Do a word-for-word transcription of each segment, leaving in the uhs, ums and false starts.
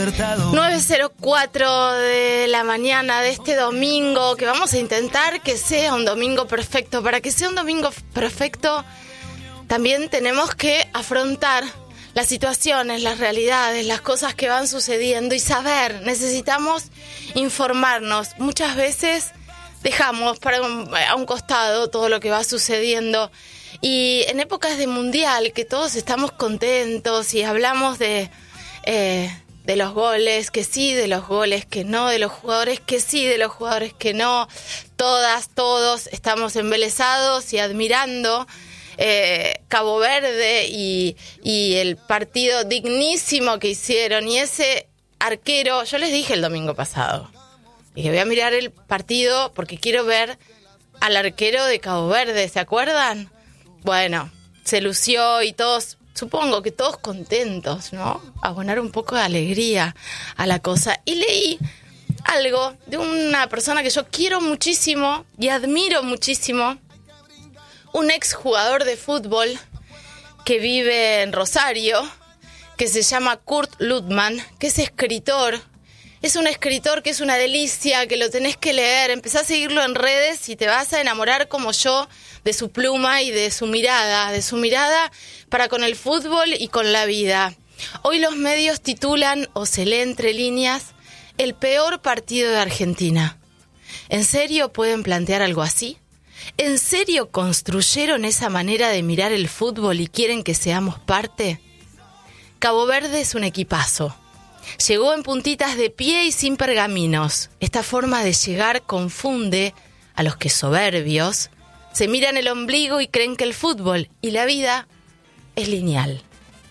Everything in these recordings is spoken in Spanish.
nueve cero cuatro de la mañana de este domingo, que vamos a intentar que sea un domingo perfecto. Para que sea un domingo perfecto, también tenemos que afrontar las situaciones, las realidades, las cosas que van sucediendo y saber, necesitamos informarnos. Muchas veces dejamos para un, a un costado todo lo que va sucediendo. Y en épocas de mundial, que todos estamos contentos y hablamos de, eh, de los goles, que sí, de los goles, que no, de los jugadores, que sí, de los jugadores, que no. Todas, todos estamos embelesados y admirando eh, Cabo Verde y, y el partido dignísimo que hicieron. Y ese arquero, yo les dije el domingo pasado, dije, voy a mirar el partido porque quiero ver al arquero de Cabo Verde, ¿se acuerdan? Bueno, se lució y todos, supongo que todos contentos, ¿no? Abonar un poco de alegría a la cosa. Y leí algo de una persona que yo quiero muchísimo y admiro muchísimo, un ex jugador de fútbol que vive en Rosario, que se llama Kurt Lüttmann, que es escritor. Es un escritor que es una delicia, que lo tenés que leer. Empezá a seguirlo en redes y te vas a enamorar como yo de su pluma y de su mirada, de su mirada para con el fútbol y con la vida. Hoy los medios titulan, o se lee entre líneas, el peor partido de Argentina. ¿En serio pueden plantear algo así? ¿En serio construyeron esa manera de mirar el fútbol y quieren que seamos parte? Cabo Verde es un equipazo. Llegó en puntitas de pie y sin pergaminos. Esta forma de llegar confunde a los que soberbios se miran el ombligo y creen que el fútbol y la vida es lineal.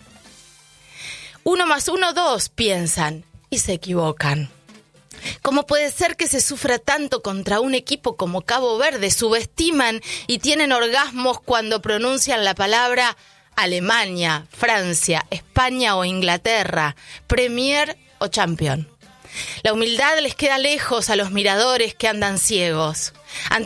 Uno más uno, dos, piensan, y se equivocan. ¿Cómo puede ser que se sufra tanto contra un equipo como Cabo Verde? Subestiman y tienen orgasmos cuando pronuncian la palabra Alemania, Francia, España o Inglaterra, Premier o Champion. La humildad les queda lejos a los miradores que andan ciegos. Ante